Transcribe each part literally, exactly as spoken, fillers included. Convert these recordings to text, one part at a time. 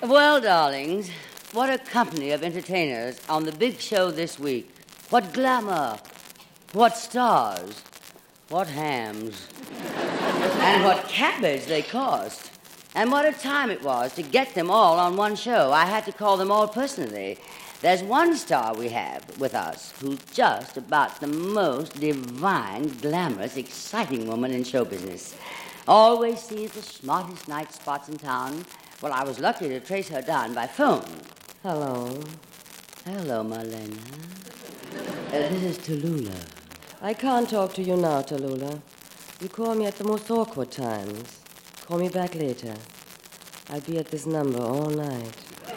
Well, darlings, what a company of entertainers on the big show this week. What glamour, what stars, what hams, and what cabbage they cost. And what a time it was to get them all on one show. I had to call them all personally. There's one star we have with us who's just about the most divine, glamorous, exciting woman in show business. Always sees the smartest night spots in town. Well, I was lucky to trace her down by phone. Hello. Hello, Marlena. Uh, this is Tallulah. I can't talk to you now, Tallulah. You call me at the most awkward times. Call me back later. I'll be at this number all night.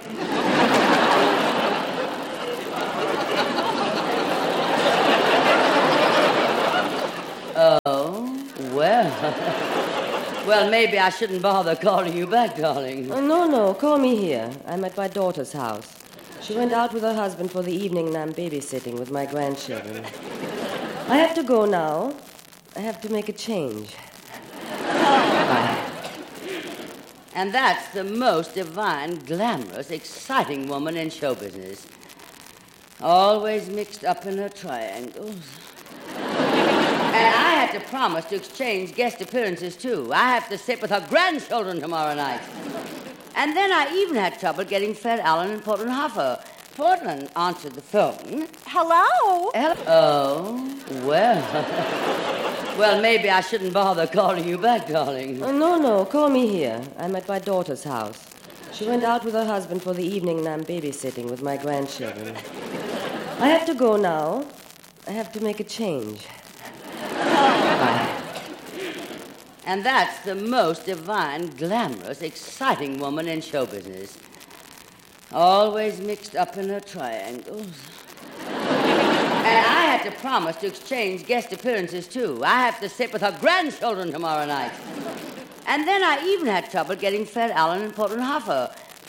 Oh, well... Well, maybe I shouldn't bother calling you back, darling. Oh, no, no, call me here. I'm at my daughter's house. She went out with her husband for the evening and I'm babysitting with my grandchildren. I have to go now. I have to make a change. Bye. And that's the most divine, glamorous, exciting woman in show business. Always mixed up in her triangles. And I had to promise to exchange guest appearances, too. I have to sit with her grandchildren tomorrow night. And then I even had trouble getting Fred Allen and Portland Hoffer. Portland answered the phone. Hello? Hello? Oh, well. Well, maybe I shouldn't bother calling you back, darling. Oh, no, no, call me here. I'm at my daughter's house. She went out with her husband for the evening and I'm babysitting with my grandchildren. I have to go now. I have to make a change. Bye. And that's the most divine, glamorous, exciting woman in show business. Always mixed up in her triangles. And I had to promise to exchange guest appearances, too. I have to sit with her grandchildren tomorrow night. And then I even had trouble getting Fred Allen and Portland Hoffer.